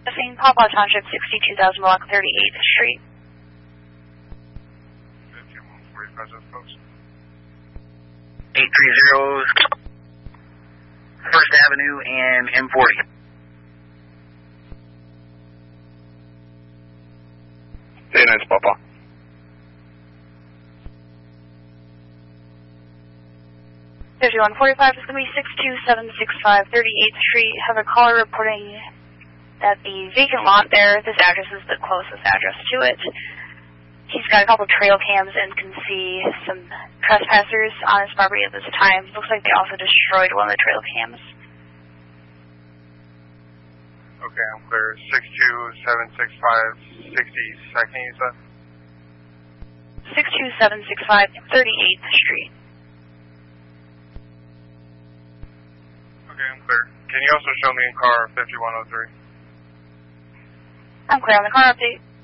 Pawpaw Township, 62,000 block, 38th Street. 5145, folks. 830 First Avenue and M40. Day 9, Pawpaw. There's 145, it's going to be 62765 38th Street. Have a caller reporting that the vacant lot there, this address is the closest address to it. He's got a couple trail cams and can see some trespassers on his property at this time. Looks like they also destroyed one of the trail cams. Okay, I'm clear. 62765 62nd, you said? 62765 38th Street. Okay, I'm clear. Can you also show me in car 5103? I'm clear on the car update.